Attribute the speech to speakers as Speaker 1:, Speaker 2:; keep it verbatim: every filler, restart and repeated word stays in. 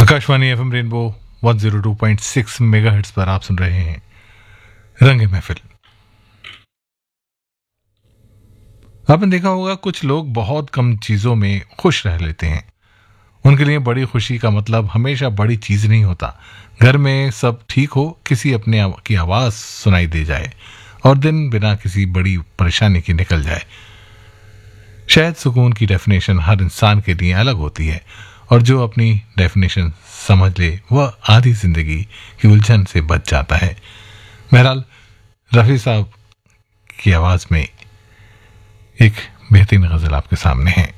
Speaker 1: Akashvani FM rainbow एक सौ दो पॉइंट छह मेगाहर्ट्ज पर आप सुन रहे हैं रंग महफिल। आपने देखा होगा कुछ लोग बहुत कम चीजों में खुश रह लेते हैं। उनके लिए बड़ी खुशी का मतलब हमेशा बड़ी चीज नहीं होता। घर में सब ठीक हो, किसी अपने आव- की आवाज सुनाई दे जाए और दिन बिना किसी बड़ी परेशानी के निकल जाए। शायद सुकून की डेफिनेशन हर इंसान के लिए अलग होती है और जो अपनी डेफिनेशन समझ ले वह आधी जिंदगी की उलझन से बच जाता है। बहरहाल रफी साहब की आवाज में एक बेहतरीन गजल आपके सामने है।